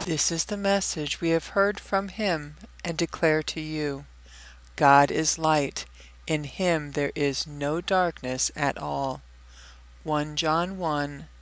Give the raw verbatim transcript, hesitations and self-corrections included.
This is the message we have heard from him and declare to you. God is light. In him there is no darkness at all. First John one,